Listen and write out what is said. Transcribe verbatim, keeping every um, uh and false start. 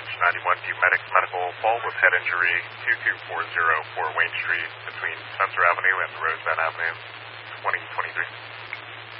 Ranch ninety-one View Medic Medical Fall with head injury, two two four zero four Wayne Street between Spencer Avenue and Rosebud Avenue, twenty twenty-three.